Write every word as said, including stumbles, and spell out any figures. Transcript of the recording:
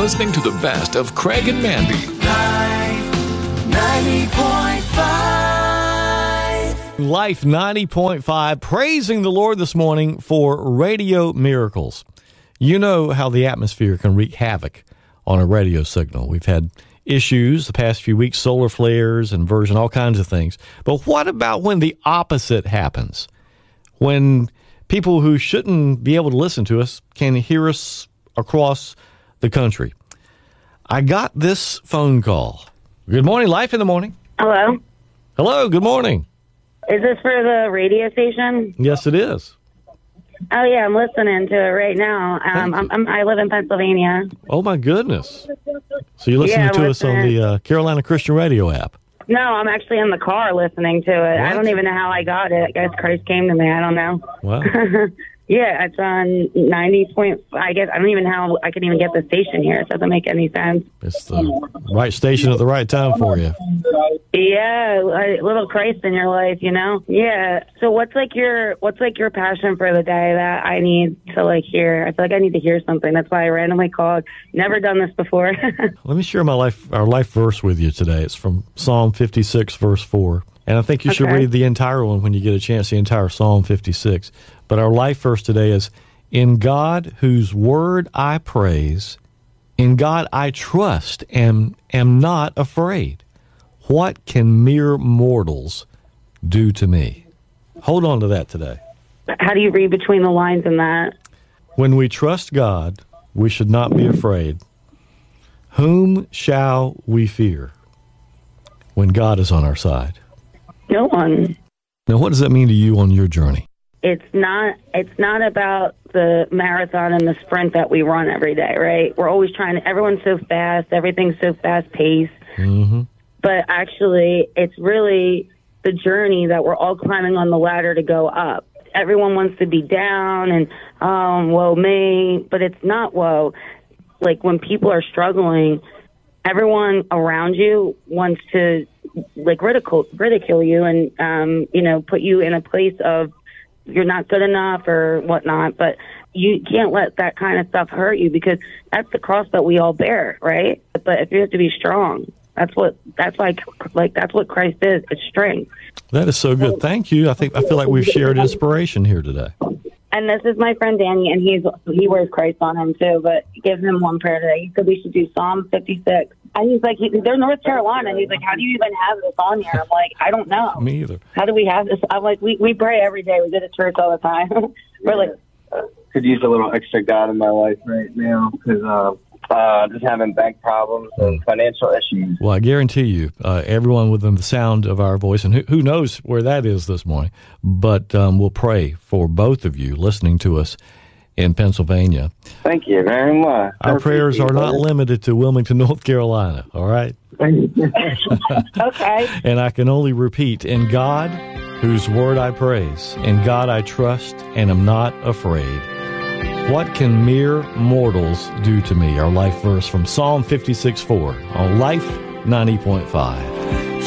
listening to the best of Craig and Mandy. Life ninety point five. Life ninety point five, praising the Lord this morning for radio miracles. You know how the atmosphere can wreak havoc on a radio signal. We've had issues the past few weeks, solar flares, inversion, all kinds of things. But what about when the opposite happens? When people who shouldn't be able to listen to us can hear us across the country. I got this phone call. Good morning, Life in the Morning. Hello? Hello, good morning. Is this for the radio station? Yes, it is. Oh, yeah, I'm listening to it right now. Um, I'm, I'm, I live in Pennsylvania. Oh, my goodness. So you're listening Yeah, to us on listening. the uh, Carolina Christian Radio app. No, I'm actually in the car listening to it. I What? don't even know how I got it. I guess Christ came to me. I don't know. Wow. Yeah, it's on ninety point five. I guess I don't even know how I can even get the station here. It doesn't make any sense. It's the right station at the right time for you. Yeah, a little Christ in your life, you know? Yeah. So what's like your what's like your passion for the day that I need to like hear? I feel like I need to hear something. That's why I randomly called. Never done this before. Let me share my life, our life verse with you today. It's from Psalm fifty-six, verse four. And I think you should Okay. read the entire one when you get a chance, the entire Psalm fifty-six. But our life verse today is, in God whose word I praise, in God I trust and am not afraid. What can mere mortals do to me? Hold on to that today. How do you read between the lines in that? When we trust God, we should not be afraid. Whom shall we fear when God is on our side? No one. Now, what does that mean to you on your journey? It's not it's not about the marathon and the sprint that we run every day, right? We're always trying to, everyone's so fast, everything's so fast paced. Mm-hmm. But actually, it's really the journey that we're all climbing on the ladder to go up. Everyone wants to be down and, um, woe me, but it's not woe. Like, when people are struggling, everyone around you wants to, like, ridicule, ridicule you and, um, you know, put you in a place of you're not good enough or whatnot. But you can't let that kind of stuff hurt you, because that's the cross that we all bear, right? But if you have to be strong, that's what, that's like, like, that's what Christ is. It's strength. That is so good. Thank you. I think I feel like we've shared inspiration here today. And this is my friend Danny, and he's he wears Christ on him too. But give him one prayer today. He said we should do Psalm fifty-six. And he's like, he, they're North Carolina, and he's like, how do you even have this on here? I'm like, I don't know. Me either. How do we have this? I'm like, we we pray every day. We go to church all the time. We're like, Could use a little extra God in my life right now because uh, uh, just having bank problems and financial issues. Well, I guarantee you, uh, everyone within the sound of our voice, and who, who knows where that is this morning, but um, we'll pray for both of you listening to us in Pennsylvania. Thank you very much. Our prayers are not limited to Wilmington, North Carolina, all right? okay. And I can only repeat, in God, whose word I praise, in God I trust and am not afraid. What can mere mortals do to me? Our life verse from Psalm fifty-six four on Life ninety point five.